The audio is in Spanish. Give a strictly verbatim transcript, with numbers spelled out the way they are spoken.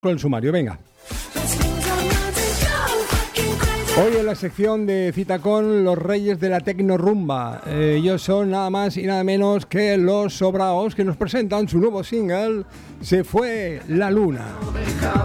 Con el sumario, venga. Hoy en la sección de cita con los reyes de la tecnorumba. Eh, ellos son nada más y nada menos que los Sobraos, que nos presentan su nuevo single, Se fue la luna.